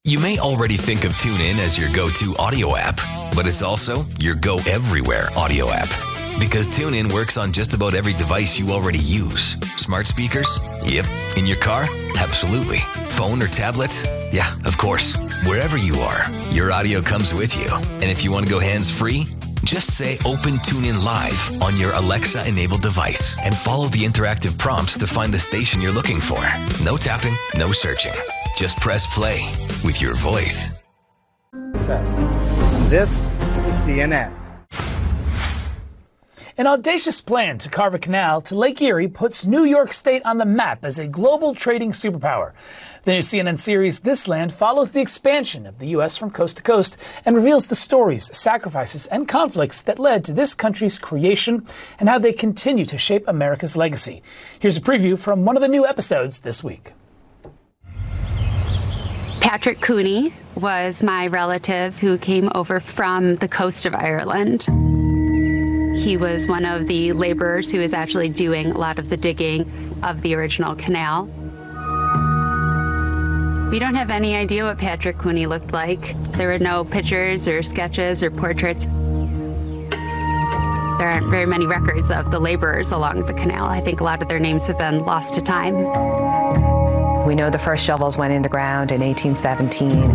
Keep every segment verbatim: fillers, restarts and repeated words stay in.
You may already think of TuneIn as your go-to audio app, but it's also your go-everywhere audio app. Because TuneIn works on just about every device you already use. Smart speakers? Yep. In your car? Absolutely. Phone or tablet? Yeah, of course. Wherever you are, your audio comes with you. And if you want to go hands-free, just say Open TuneIn Live on your Alexa-enabled device and follow the interactive prompts to find the station you're looking for. No tapping, no searching. Just press play with your voice. So, this is C N N. An audacious plan to carve a canal to Lake Erie puts New York State on the map as a global trading superpower. The new C N N series This Land follows the expansion of the U S from coast to coast and reveals the stories, sacrifices, and conflicts that led to this country's creation and how they continue to shape America's legacy. Here's a preview from one of the new episodes this week. Patrick Cooney was my relative who came over from the coast of Ireland. He was one of the laborers who was actually doing a lot of the digging of the original canal. We don't have any idea what Patrick Cooney looked like. There were no pictures or sketches or portraits. There aren't very many records of the laborers along the canal. I think a lot of their names have been lost to time. We know the first shovels went in the ground in eighteen seventeen.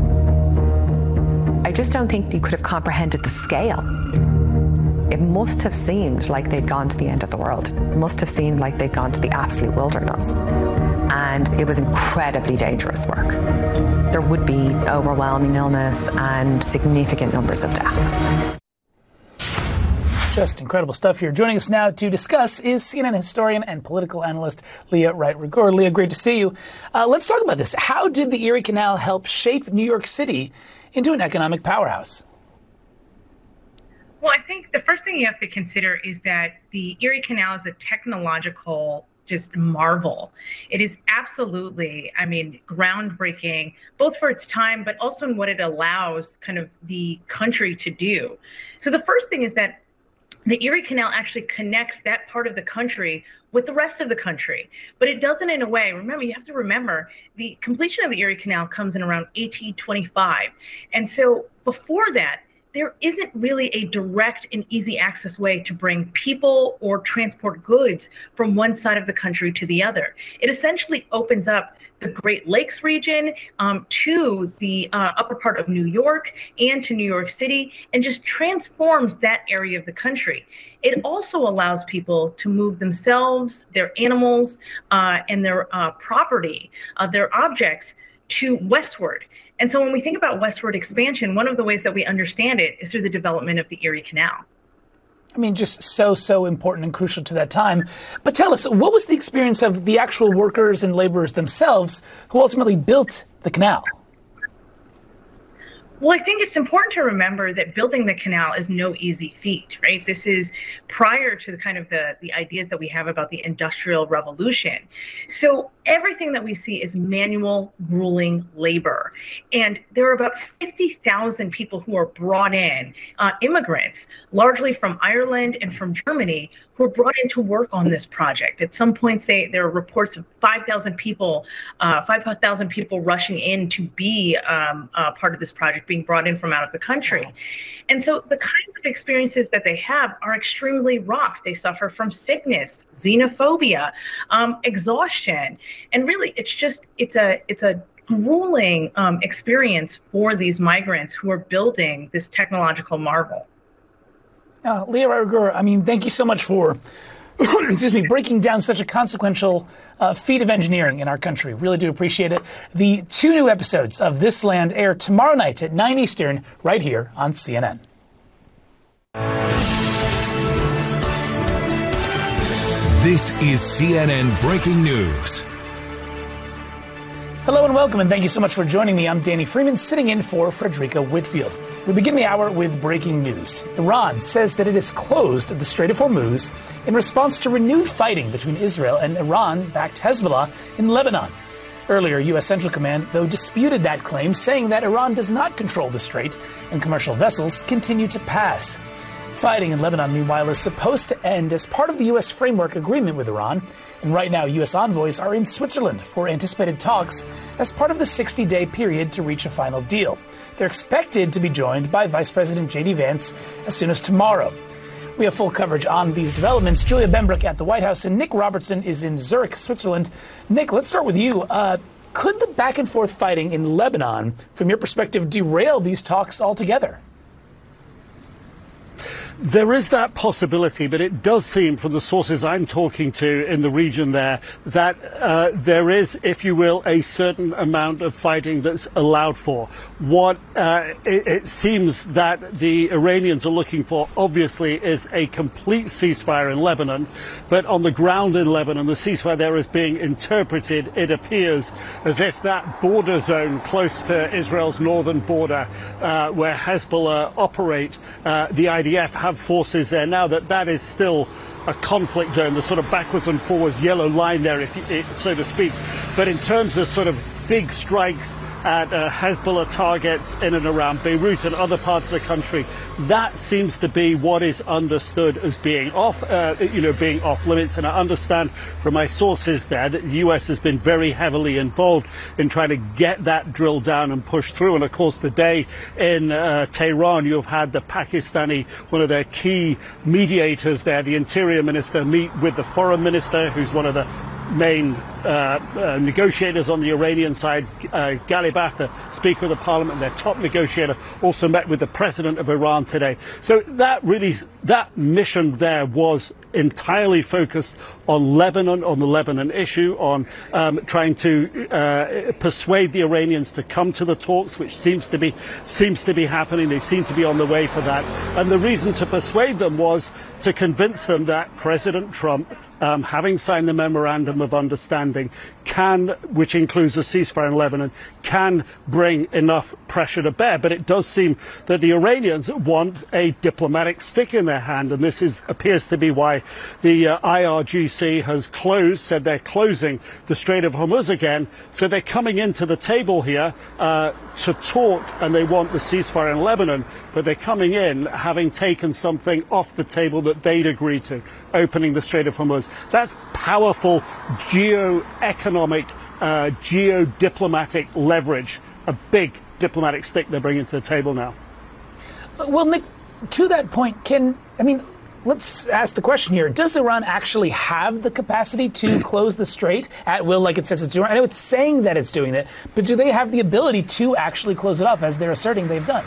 I just don't think you could have comprehended the scale. It must have seemed like they'd gone to the end of the world. It must have seemed like they'd gone to the absolute wilderness. And it was incredibly dangerous work. There would be overwhelming illness and significant numbers of deaths. Just incredible stuff here. Joining us now to discuss is C N N historian and political analyst Leah Wright-Rigueur. Leah, great to see you. Uh, let's talk about this. How did the Erie Canal help shape New York City into an economic powerhouse? Well, I think the first thing you have to consider is that the Erie Canal is a technological just marvel. It is absolutely, I mean, groundbreaking, both for its time, but also in what it allows kind of the country to do. So the first thing is that the Erie Canal actually connects that part of the country with the rest of the country, but it doesn't in a way. Remember, you have to remember the completion of the Erie Canal comes in around eighteen twenty-five. And so before that, there isn't really a direct and easy access way to bring people or transport goods from one side of the country to the other. It essentially opens up the Great Lakes region um, to the uh, upper part of New York and to New York City, and just transforms that area of the country. It also allows people to move themselves, their animals, uh, and their uh, property, uh, their objects, to westward. And so when we think about westward expansion, one of the ways that we understand it is through the development of the Erie Canal. I mean, just so, so important and crucial to that time. But tell us, what was the experience of the actual workers and laborers themselves who ultimately built the canal? Well, I think it's important to remember that building the canal is no easy feat, right? This is prior to the kind of the, the ideas that we have about the Industrial Revolution. So everything that we see is manual, grueling labor. And there are about fifty thousand people who are brought in, uh, immigrants, largely from Ireland and from Germany, who are brought in to work on this project. At some points, they, there are reports of five thousand people, uh, five thousand people rushing in to be um, uh, part of this project, being brought in from out of the country. Wow. And so the kinds of experiences that they have are extremely rough. They suffer from sickness, xenophobia, um, exhaustion. And really, it's just, it's a, it's a grueling um, experience for these migrants who are building this technological marvel. Uh, Leah Wright-Rigueur, I mean, thank you so much for, excuse me, breaking down such a consequential uh, feat of engineering in our country. Really do appreciate it. The two new episodes of This Land air tomorrow night at nine Eastern, right here on C N N. This is C N N Breaking News. Hello and welcome, and thank you so much for joining me. I'm Danny Freeman, sitting in for Frederica Whitfield. We begin the hour with breaking news. Iran says that it has closed the Strait of Hormuz in response to renewed fighting between Israel and Iran-backed Hezbollah in Lebanon. Earlier, U S Central Command, though, disputed that claim, saying that Iran does not control the strait and commercial vessels continue to pass. Fighting in Lebanon, meanwhile, is supposed to end as part of the U S framework agreement with Iran. And right now, U S envoys are in Switzerland for anticipated talks as part of the sixty-day period to reach a final deal. They're expected to be joined by Vice President J D Vance as soon as tomorrow. We have full coverage on these developments. Julia Bembrook at the White House and Nick Robertson is in Zurich, Switzerland. Nick, let's start with you. Uh, could the back and forth fighting in Lebanon, from your perspective, derail these talks altogether? There is that possibility, but it does seem from the sources I'm talking to in the region there that uh, there is, if you will, a certain amount of fighting that's allowed for. What uh, it, it seems that the Iranians are looking for, obviously, is a complete ceasefire in Lebanon. But on the ground in Lebanon, the ceasefire there is being interpreted, it appears, as if that border zone close to Israel's northern border, uh, where Hezbollah operate, uh, the I D F have forces there now, that that is still a conflict zone, the sort of backwards and forwards yellow line there, if you, so to speak. But in terms of sort of big strikes at uh, Hezbollah targets in and around Beirut and other parts of the country, that seems to be what is understood as being off, uh, you know, being off limits. And I understand from my sources there that the U S has been very heavily involved in trying to get that drilled down and pushed through. And of course, today in uh, Tehran, you've had the Pakistani, one of their key mediators there, the Interior Minister, meet with the Foreign Minister, who's one of the main uh, uh, negotiators on the Iranian side. uh, Ghalibaf, the Speaker of the Parliament, their top negotiator, also met with the President of Iran today. So that really, that mission there was entirely focused on Lebanon, on the Lebanon issue, on um, trying to uh, persuade the Iranians to come to the talks, which seems to be seems to be happening. They seem to be on the way for that. And the reason to persuade them was to convince them that President Trump, Um, having signed the memorandum of understanding, can, which includes a ceasefire in Lebanon, can bring enough pressure to bear. But it does seem that the Iranians want a diplomatic stick in their hand, and this is appears to be why the uh, I R G C has closed, said they're closing the Strait of Hormuz again. So they're coming into the table here uh, to talk, and they want the ceasefire in Lebanon, but they're coming in having taken something off the table that they'd agreed to, opening the Strait of Hormuz. That's powerful geo-economic, uh, geo-diplomatic leverage, a big diplomatic stick they're bringing to the table now. Well, Nick, to that point, can, I mean, let's ask the question here. Does Iran actually have the capacity to close the strait at will, like it says it's doing? I know it's saying that it's doing that, but do they have the ability to actually close it off, as they're asserting they've done?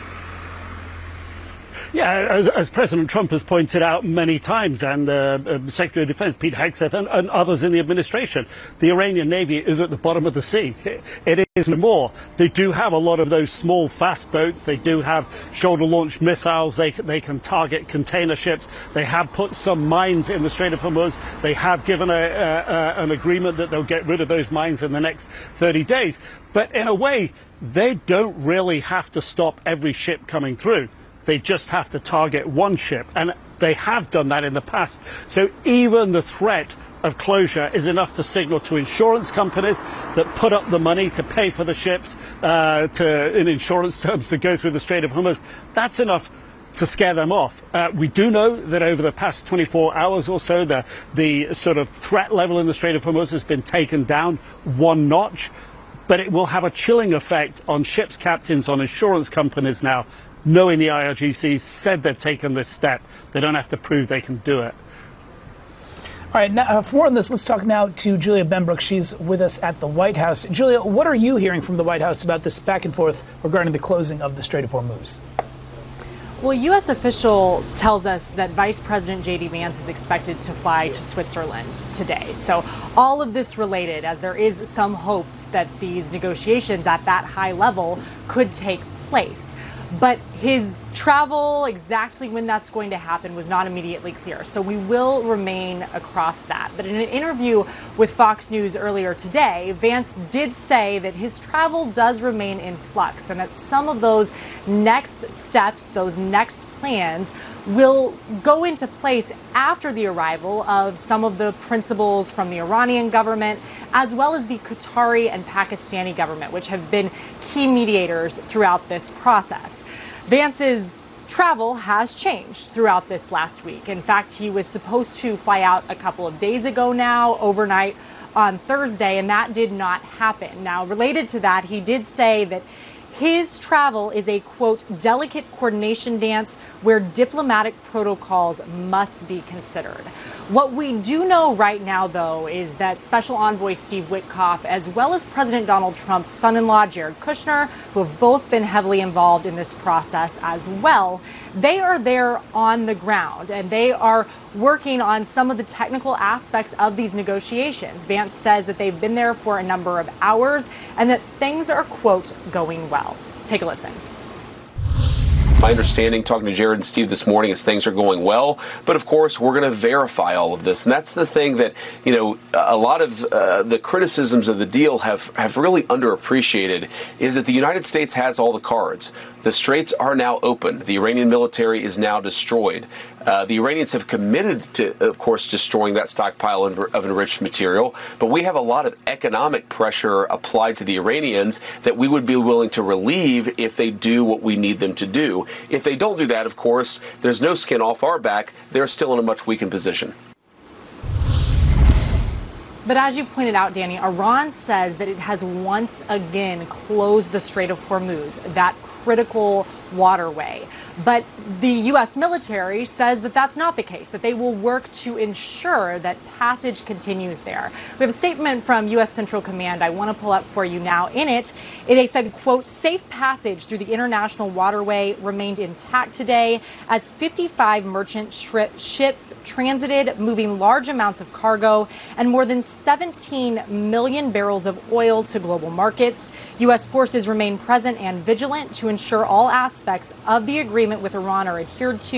Yeah, as, as President Trump has pointed out many times, and uh, uh, Secretary of Defense Pete Hegseth and, and others in the administration, the Iranian Navy is at the bottom of the sea. It, it is no more. They do have a lot of those small, fast boats. They do have shoulder-launched missiles. They, they can target container ships. They have put some mines in the Strait of Hormuz. They have given a, a, a, an agreement that they'll get rid of those mines in the next thirty days. But in a way, they don't really have to stop every ship coming through. They just have to target one ship, and they have done that in the past. So even the threat of closure is enough to signal to insurance companies that put up the money to pay for the ships, uh, to, in insurance terms, to go through the Strait of Hormuz. That's enough to scare them off. Uh, we do know that over the past twenty-four hours or so, the, the sort of threat level in the Strait of Hormuz has been taken down one notch, but it will have a chilling effect on ships' captains, on insurance companies now, knowing the I R G C said they've taken this step. They don't have to prove they can do it. All right, now, uh, for more on this, let's talk now to Julia Bembrook. She's with us at the White House. Julia, what are you hearing from the White House about this back and forth regarding the closing of the Strait of Hormuz? Well, a U S official tells us that Vice President J D Vance is expected to fly to Switzerland today. So all of this related, as there is some hopes that these negotiations at that high level could take place. But his travel, exactly when that's going to happen, was not immediately clear. So we will remain across that. But in an interview with Fox News earlier today, Vance did say that his travel does remain in flux and that some of those next steps, those next plans, will go into place after the arrival of some of the principals from the Iranian government, as well as the Qatari and Pakistani government, which have been key mediators throughout this process. Vance's travel has changed throughout this last week. In fact, he was supposed to fly out a couple of days ago now, overnight on Thursday, and that did not happen. Now, related to that, he did say that his travel is a, quote, delicate coordination dance where diplomatic protocols must be considered. What we do know right now, though, is that Special Envoy Steve Witkoff, as well as President Donald Trump's son-in-law, Jared Kushner, who have both been heavily involved in this process as well, they are there on the ground, and they are working on some of the technical aspects of these negotiations. Vance says that they've been there for a number of hours and that things are, quote, going well. Take a listen. My understanding, talking to Jared and Steve this morning, is things are going well. But of course, we're going to verify all of this. And that's the thing that, you know, a lot of uh, the criticisms of the deal have, have really underappreciated is that the United States has all the cards. The straits are now open. The Iranian military is now destroyed. Uh, the Iranians have committed to, of course, destroying that stockpile of enriched material. But we have a lot of economic pressure applied to the Iranians that we would be willing to relieve if they do what we need them to do. If they don't do that, of course, there's no skin off our back. They're still in a much weakened position. But as you pointed out, Danny, Iran says that it has once again closed the Strait of Hormuz, that critical waterway. But the U S military says that that's not the case, that they will work to ensure that passage continues there. We have a statement from U S Central Command I want to pull up for you now. In it, they said, quote, safe passage through the international waterway remained intact today as fifty-five merchant ships transited, moving large amounts of cargo and more than seventeen million barrels of oil to global markets. U S forces remain present and vigilant to ensure all aspects of the agreement with Iran are adhered to.